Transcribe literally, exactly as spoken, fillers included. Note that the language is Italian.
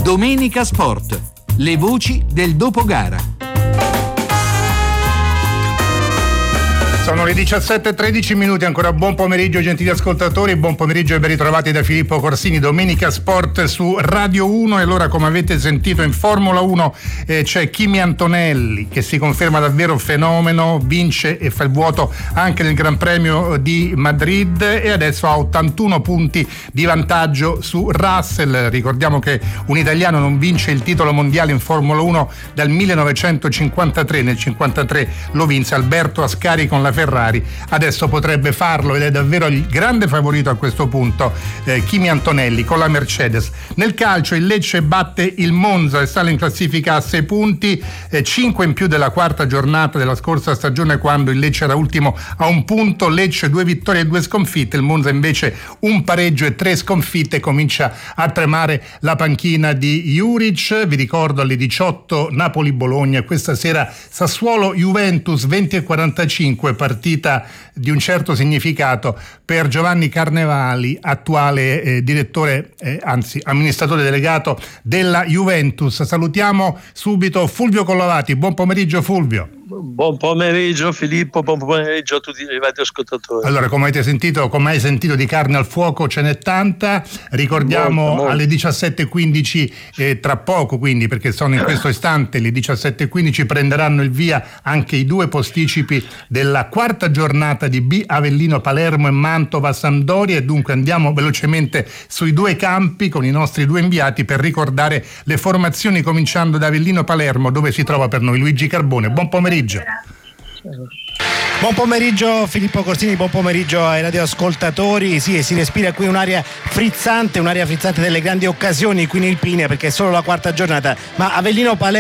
Domenica Sport, le voci del dopogara. Sono le diciassette e tredici minuti, ancora buon pomeriggio gentili ascoltatori, buon pomeriggio e ben ritrovati da Filippo Corsini. Domenica Sport su Radio uno. E allora, come avete sentito, in Formula uno eh, c'è Kimi Antonelli che si conferma davvero fenomeno, vince e fa il vuoto anche nel Gran Premio di Madrid e adesso ha ottantuno punti di vantaggio su Russell. Ricordiamo che un italiano non vince il titolo mondiale in Formula uno dal millenovecentocinquantatré, nel cinquantatré lo vinse Alberto Ascari con la Ferrari, adesso potrebbe farlo ed è davvero il grande favorito a questo punto eh, Kimi Antonelli con la Mercedes. Nel calcio il Lecce batte il Monza e sale in classifica a sei punti, eh, cinque in più della quarta giornata della scorsa stagione quando il Lecce era ultimo a un punto. Lecce due vittorie e due sconfitte, il Monza invece un pareggio e tre sconfitte. Comincia a tremare la panchina di Juric. Vi ricordo alle diciotto Napoli-Bologna, questa sera Sassuolo-Juventus venti e quarantacinque, partita di un certo significato per Giovanni Carnevali, attuale eh, direttore, eh, anzi amministratore delegato della Juventus. Salutiamo subito Fulvio Collovati. Buon pomeriggio Fulvio. Buon pomeriggio Filippo, buon pomeriggio a tutti i radioascoltatori. Allora, come avete sentito, come hai sentito, di carne al fuoco ce n'è tanta. Ricordiamo molto, molto. Alle diciassette e quindici, eh, tra poco quindi, perché sono in questo istante le diciassette e quindici, prenderanno il via anche i due posticipi della quarta giornata di B Avellino Palermo e Mantova Sampdoria, e dunque andiamo velocemente sui due campi con i nostri due inviati per ricordare le formazioni, cominciando da Avellino Palermo, dove si trova per noi Luigi Carbone. Buon pomeriggio. Buon pomeriggio Filippo Corsini, buon pomeriggio ai radioascoltatori. Sì, si respira qui un'aria frizzante, un'aria frizzante delle grandi occasioni qui in Irpinia, perché è solo la quarta giornata, ma Avellino Palermo